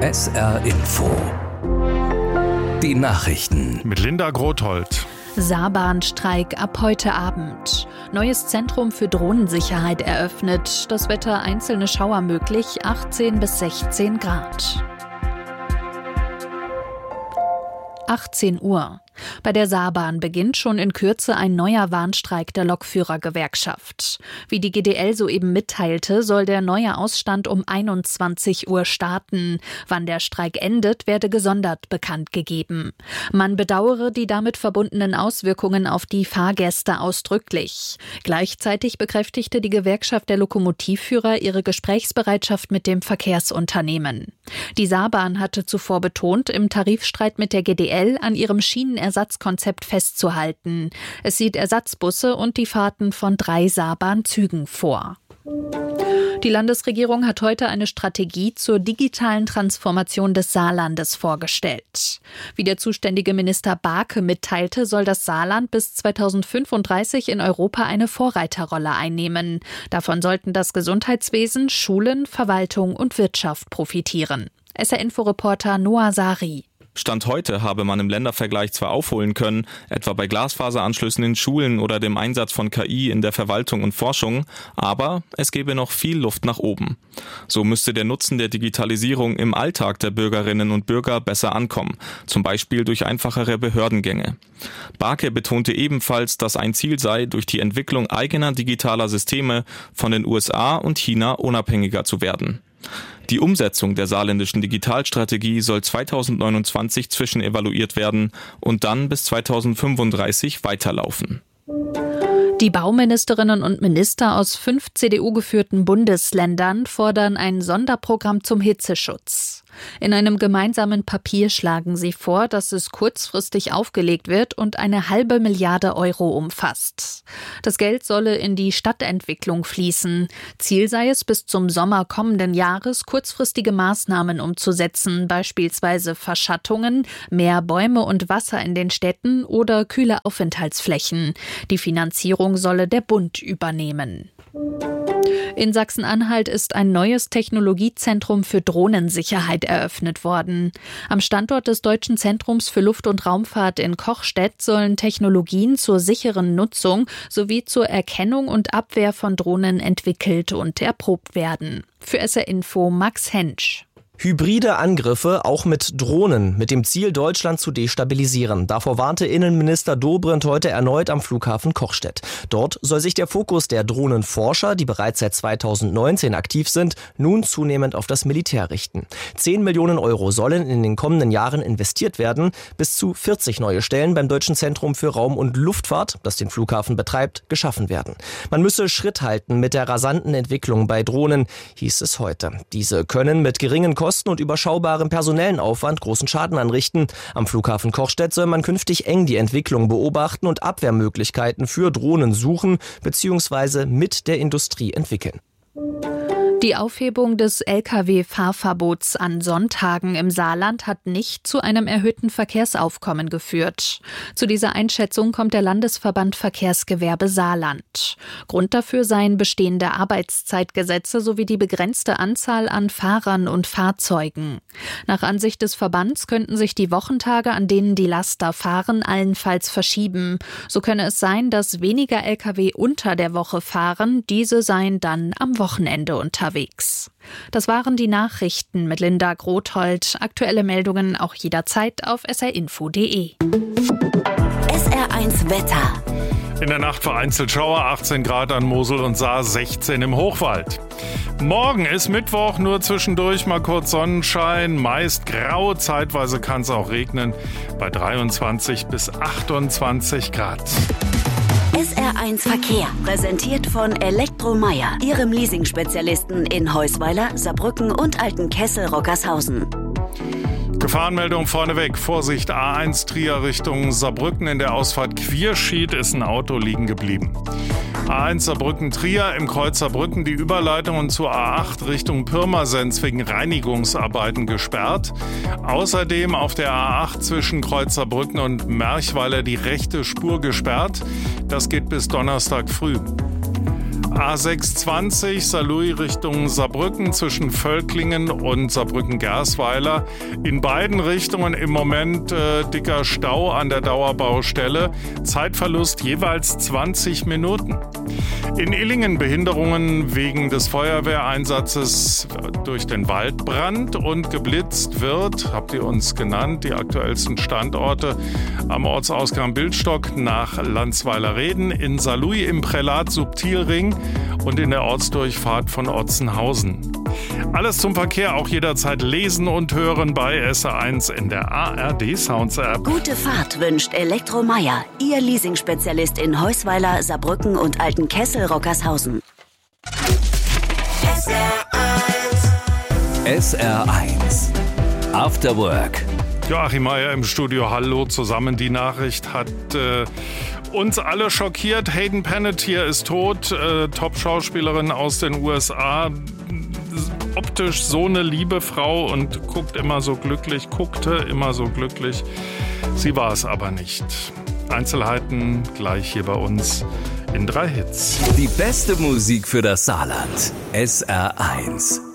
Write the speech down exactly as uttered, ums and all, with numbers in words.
S R Info. Die Nachrichten. Mit Linda Grothold. Saarbahnstreik ab heute Abend. Neues Zentrum für Drohnensicherheit eröffnet. Das Wetter einzelne Schauer möglich, achtzehn bis sechzehn Grad. achtzehn Uhr. Bei der Saarbahn beginnt schon in Kürze ein neuer Warnstreik der Lokführergewerkschaft. Wie die G D L soeben mitteilte, soll der neue Ausstand um einundzwanzig Uhr starten. Wann der Streik endet, werde gesondert bekannt gegeben. Man bedauere die damit verbundenen Auswirkungen auf die Fahrgäste ausdrücklich. Gleichzeitig bekräftigte die Gewerkschaft der Lokomotivführer ihre Gesprächsbereitschaft mit dem Verkehrsunternehmen. Die Saarbahn hatte zuvor betont, im Tarifstreit mit der G D L an ihrem Schienenersatzkonzept festzuhalten. Es sieht Ersatzbusse und die Fahrten von drei Saarbahn-Zügen vor. Die Landesregierung hat heute eine Strategie zur digitalen Transformation des Saarlandes vorgestellt. Wie der zuständige Minister Barke mitteilte, soll das Saarland bis zweitausendfünfunddreißig in Europa eine Vorreiterrolle einnehmen. Davon sollten das Gesundheitswesen, Schulen, Verwaltung und Wirtschaft profitieren. S R-Info-Reporter Noah Sari. Stand heute habe man im Ländervergleich zwar aufholen können, etwa bei Glasfaseranschlüssen in Schulen oder dem Einsatz von K I in der Verwaltung und Forschung, aber es gäbe noch viel Luft nach oben. So müsste der Nutzen der Digitalisierung im Alltag der Bürgerinnen und Bürger besser ankommen, zum Beispiel durch einfachere Behördengänge. Barke betonte ebenfalls, dass ein Ziel sei, durch die Entwicklung eigener digitaler Systeme von den U S A und China unabhängiger zu werden. Die Umsetzung der saarländischen Digitalstrategie soll zweitausendneunundzwanzig zwischenevaluiert werden und dann bis zweitausendfünfunddreißig weiterlaufen. Die Bauministerinnen und Minister aus fünf C D U-geführten Bundesländern fordern ein Sonderprogramm zum Hitzeschutz. In einem gemeinsamen Papier schlagen sie vor, dass es kurzfristig aufgelegt wird und eine halbe Milliarde Euro umfasst. Das Geld solle in die Stadtentwicklung fließen. Ziel sei es, bis zum Sommer kommenden Jahres kurzfristige Maßnahmen umzusetzen, beispielsweise Verschattungen, mehr Bäume und Wasser in den Städten oder kühle Aufenthaltsflächen. Die Finanzierung solle der Bund übernehmen. In Sachsen-Anhalt ist ein neues Technologiezentrum für Drohnensicherheit eröffnet worden. Am Standort des Deutschen Zentrums für Luft- und Raumfahrt in Kochstedt sollen Technologien zur sicheren Nutzung sowie zur Erkennung und Abwehr von Drohnen entwickelt und erprobt werden. Für S R Info Max Hensch. Hybride Angriffe, auch mit Drohnen, mit dem Ziel, Deutschland zu destabilisieren. Davor warnte Innenminister Dobrindt heute erneut am Flughafen Kochstedt. Dort soll sich der Fokus der Drohnenforscher, die bereits seit zweitausendneunzehn aktiv sind, nun zunehmend auf das Militär richten. Zehn Millionen Euro sollen in den kommenden Jahren investiert werden. Bis zu vierzig neue Stellen beim Deutschen Zentrum für Raum- und Luftfahrt, das den Flughafen betreibt, geschaffen werden. Man müsse Schritt halten mit der rasanten Entwicklung bei Drohnen, hieß es heute. Diese können mit geringen Kosten Kosten und überschaubarem personellen Aufwand großen Schaden anrichten. Am Flughafen Kochstedt soll man künftig eng die Entwicklung beobachten und Abwehrmöglichkeiten für Drohnen suchen bzw. mit der Industrie entwickeln. Die Aufhebung des L K W-Fahrverbots an Sonntagen im Saarland hat nicht zu einem erhöhten Verkehrsaufkommen geführt. Zu dieser Einschätzung kommt der Landesverband Verkehrsgewerbe Saarland. Grund dafür seien bestehende Arbeitszeitgesetze sowie die begrenzte Anzahl an Fahrern und Fahrzeugen. Nach Ansicht des Verbands könnten sich die Wochentage, an denen die Laster fahren, allenfalls verschieben. So könne es sein, dass weniger L K W unter der Woche fahren, diese seien dann am Wochenende unterwegs. Das waren die Nachrichten mit Linda Grothold. Aktuelle Meldungen auch jederzeit auf s r info punkt d e. S R eins Wetter. In der Nacht vereinzelt Schauer, achtzehn Grad an Mosel und Saar, sechzehn im Hochwald. Morgen ist Mittwoch, nur zwischendurch mal kurz Sonnenschein, meist grau, zeitweise kann es auch regnen, bei dreiundzwanzig bis achtundzwanzig Grad. S R eins Verkehr, präsentiert von Elektromeier, Ihrem Leasing-Spezialisten in Heusweiler, Saarbrücken und Altenkessel-Rockershausen. Gefahrenmeldung vorneweg. Vorsicht, A eins Trier Richtung Saarbrücken. In der Ausfahrt Quierschied ist ein Auto liegen geblieben. A eins Saarbrücken-Trier im Kreuz Saarbrücken die Überleitungen zur A acht Richtung Pirmasens wegen Reinigungsarbeiten gesperrt. Außerdem auf der A acht zwischen Kreuz Saarbrücken und Merchweiler die rechte Spur gesperrt. Das geht bis Donnerstag früh. A sechs zwanzig Saarlouis Richtung Saarbrücken zwischen Völklingen und Saarbrücken-Gersweiler. In beiden Richtungen im Moment äh, dicker Stau an der Dauerbaustelle. Zeitverlust jeweils zwanzig Minuten. In Illingen Behinderungen wegen des Feuerwehreinsatzes durch den Waldbrand und geblitzt wird, habt ihr uns genannt, die aktuellsten Standorte am Ortsausgang Bildstock nach Landsweiler-Reden, in Saarlouis im Prälat Subtilring und in der Ortsdurchfahrt von Otzenhausen. Alles zum Verkehr auch jederzeit lesen und hören bei S R eins in der A R D Sounds App. Gute Fahrt wünscht Elektromeier, Ihr Leasingspezialist in Heusweiler, Saarbrücken und Altenkessel-Rockershausen. S R eins After Work. Joachim Meier im Studio, hallo zusammen. Die Nachricht hat äh, uns alle schockiert. Hayden Panettiere ist tot, äh, Top-Schauspielerin aus den U S A. Optisch so eine liebe Frau und guckt immer so glücklich, guckte immer so glücklich. Sie war es aber nicht. Einzelheiten gleich hier bei uns in drei Hits. Die beste Musik für das Saarland. S R eins.